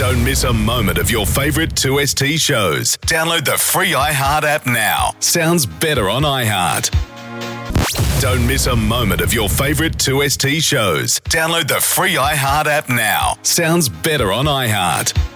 Don't miss a moment of your favourite 2ST shows. Download the free iHeart app now. Sounds better on iHeart. Don't miss a moment of your favourite 2ST shows. Download the free iHeart app now. Sounds better on iHeart.